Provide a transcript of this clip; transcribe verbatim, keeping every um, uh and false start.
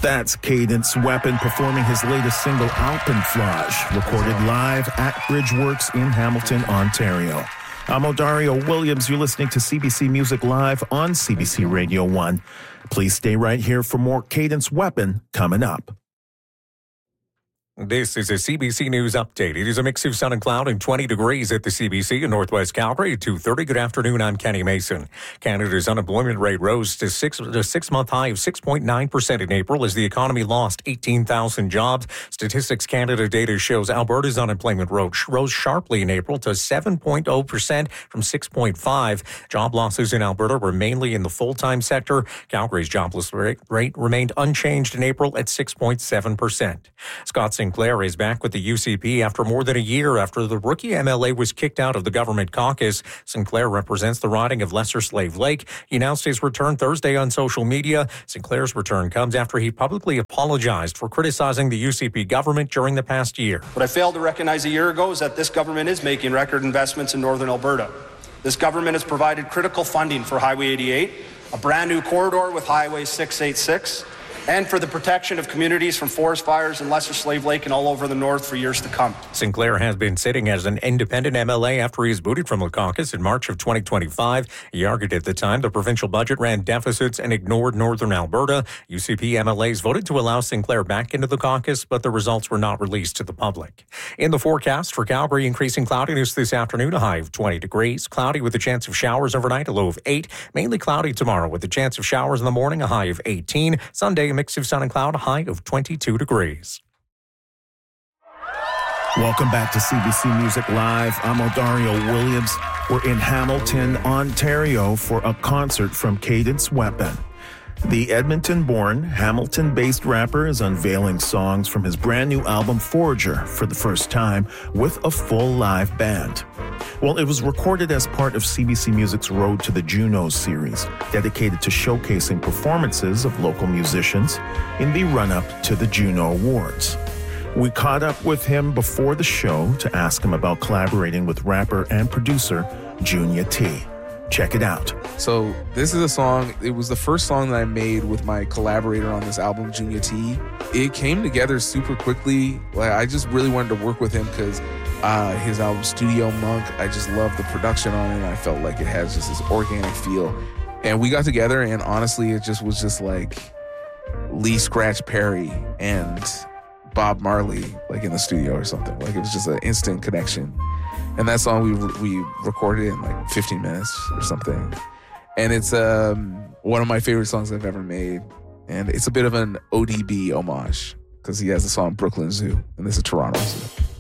That's Cadence Weapon performing his latest single, Alpenflage, recorded live at Bridgeworks in Hamilton, Ontario. I'm Odario Williams. You're listening to C B C Music Live on C B C Radio one. Please stay right here for more Cadence Weapon coming up. This is a C B C News update. It is a mix of sun and cloud and twenty degrees at the C B C in Northwest Calgary at two thirty. Good afternoon, I'm Kenny Mason. Canada's unemployment rate rose to six, a six-month high of six point nine percent in April as the economy lost eighteen thousand jobs. Statistics Canada data shows Alberta's unemployment rose, rose sharply in April to seven point zero percent from six point five. Job losses in Alberta were mainly in the full-time sector. Calgary's jobless rate, rate remained unchanged in April at six point seven percent. Scott Sinclair is back with the U C P after more than a year after the rookie M L A was kicked out of the government caucus. Sinclair represents the riding of Lesser Slave Lake. He announced his return Thursday on social media. Sinclair's return comes after he publicly apologized for criticizing the U C P government during the past year. What I failed to recognize a year ago is that this government is making record investments in northern Alberta. This government has provided critical funding for Highway eighty-eight, a brand new corridor with Highway six eighty-six, and for the protection of communities from forest fires in Lesser Slave Lake and all over the north for years to come. Sinclair has been sitting as an independent M L A after he was booted from the caucus in March of twenty twenty-five. He argued at the time the provincial budget ran deficits and ignored northern Alberta. U C P M L As voted to allow Sinclair back into the caucus, but the results were not released to the public. In the forecast for Calgary, increasing cloudiness this afternoon, a high of twenty degrees. Cloudy with a chance of showers overnight, a low of eight. Mainly cloudy tomorrow with a chance of showers in the morning, a high of eighteen. Sunday, a mix of sun and cloud, a high of twenty-two degrees. Welcome back to C B C Music Live. I'm Odario Williams. We're in Hamilton, Ontario for a concert from Cadence Weapon. The Edmonton-born, Hamilton-based rapper is unveiling songs from his brand new album Forager for the first time with a full live band. Well, it was recorded as part of C B C Music's Road to the Junos series, dedicated to showcasing performances of local musicians in the run-up to the Juno Awards. We caught up with him before the show to ask him about collaborating with rapper and producer Junya T. Check it out. So this is a song, it was the first song that I made with my collaborator on this album, Junya T. It came together super quickly. Like, I just really wanted to work with him because uh, his album Studio Monk, I just love the production on it. And I felt like it has just this organic feel. And we got together and honestly, it just was just like Lee Scratch Perry and Bob Marley, like in the studio or something. Like it was just an instant connection. And that song we we recorded in like fifteen minutes or something. And it's um, one of my favorite songs I've ever made. And it's a bit of an O D B homage because he has the song Brooklyn Zoo, and this is Toronto Zoo.